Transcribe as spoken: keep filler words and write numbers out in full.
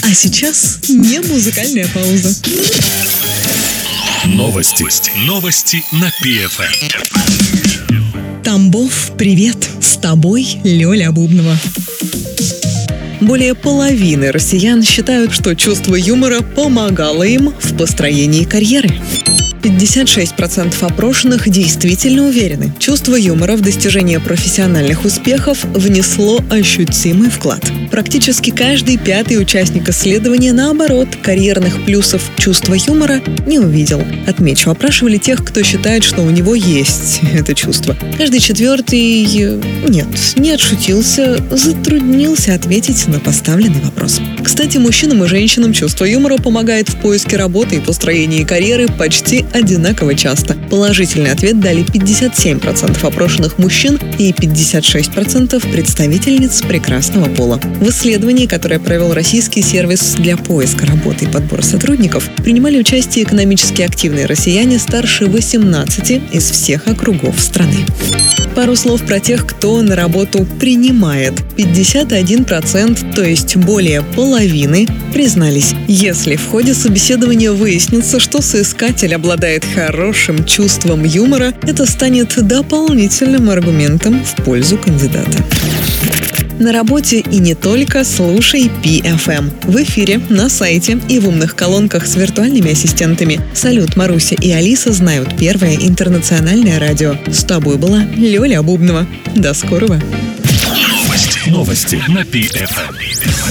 А сейчас не музыкальная пауза. Новости. Новости на пи эф эм. Тамбов, привет! С тобой Лёля Бубнова. Более половины россиян считают, что чувство юмора помогало им в построении карьеры. пятьдесят шесть процентов опрошенных действительно уверены, чувство юмора в достижение профессиональных успехов внесло ощутимый вклад. Практически каждый пятый участник исследования, наоборот, карьерных плюсов чувства юмора не увидел. Отмечу, опрашивали тех, кто считает, что у него есть это чувство. Каждый четвертый, нет, не отшутился, затруднился ответить на поставленный вопрос. Кстати, мужчинам и женщинам чувство юмора помогает в поиске работы и построении карьеры почти одинаково часто. Положительный ответ дали пятьдесят семь процентов опрошенных мужчин и пятьдесят шесть процентов представительниц прекрасного пола. В исследовании, которое провел российский сервис для поиска работы и подбора сотрудников, принимали участие экономически активные россияне старше восемнадцати из всех округов страны. Пару слов про тех, кто на работу принимает. пятьдесят один процент, то есть более половины, признались, если в ходе собеседования выяснится, что соискатель обладает хорошим чувством юмора, это станет дополнительным аргументом в пользу кандидата. На работе и не только слушай пи эф эм. В эфире, на сайте и в умных колонках с виртуальными ассистентами. Салют, Маруся и Алиса знают первое интернациональное радио. С тобой была Лёля Бубнова. До скорого. Новости на пи эф эм.